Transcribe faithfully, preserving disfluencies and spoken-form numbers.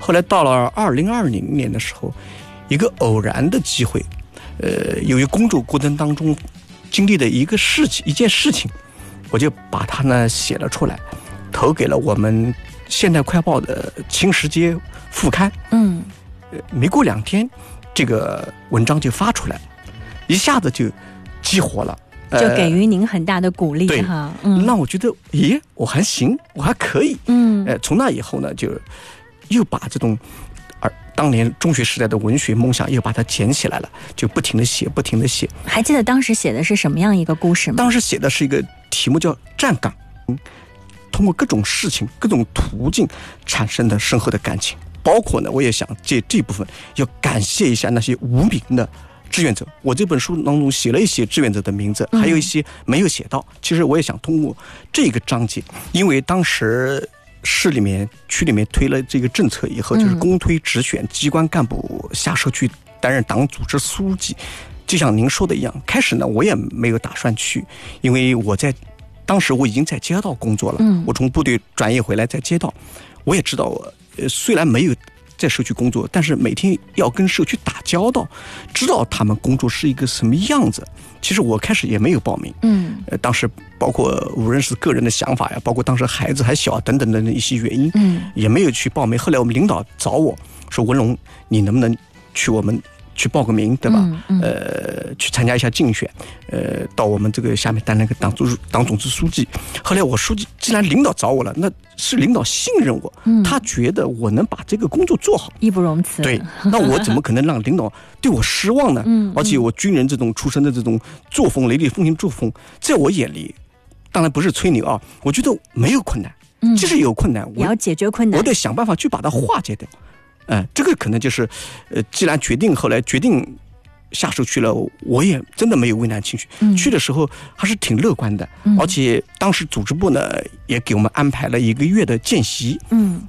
后来到了二零二零年的时候，一个偶然的机会，呃，由于工作过程当中经历的一个事情，一件事情，我就把它呢写了出来，投给了我们现代快报的青石街副刊。 嗯， 呃，没过两天，这个文章就发出来，一下子就激活了。 就给予您很大的鼓励哈， 嗯，让我觉得，咦，我还行，我还可以， 嗯， 呃，从那以后呢，就又把这种，而当年中学时代的文学梦想又把它捡起来了，就不停的写，不停的写。 还记得当时写的是什么样一个故事吗？ 当时写的是一个题目叫站岗，嗯，通过各种事情、各种途径产生的深厚的感情，包括呢，我也想借这部分要感谢一下那些无名的志愿者。我这本书当中写了一些志愿者的名字，还有一些没有写到。其实我也想通过这个章节，因为当时市里面、区里面推了这个政策以后，就是公推直选机关干部下社区担任党组织书记。就像您说的一样，开始呢我也没有打算去，因为我在当时我已经在街道工作了，我从部队转业回来在街道，我也知道，呃，虽然没有在社区工作，但是每天要跟社区打交道，知道他们工作是一个什么样子。其实我开始也没有报名，嗯，呃，当时包括无论是个人的想法呀，包括当时孩子还小等等的一些原因，嗯，也没有去报名。后来我们领导找我说：“文龙，你能不能去我们去报个名，对吧？嗯嗯、呃，去参加一下竞选，呃，到我们这个下面担任个党组党总支书记。”后来我书记既然领导找我了，那是领导信任我，嗯、他觉得我能把这个工作做好， 义不容辞。 对，那我怎么可能让领导对我失望呢？嗯，而且我军人这种出身的这种作风、雷厉风行作风，在我眼里，当然不是吹牛啊，我觉得没有困难，嗯，即使有困难， 也要解决困难， 我得想办法去把它化解掉。呃，这个可能就是，呃，既然决定后来决定下社区了，我也真的没有畏难情绪。嗯、去的时候还是挺乐观的，嗯、而且当时组织部呢也给我们安排了一个月的见习。嗯，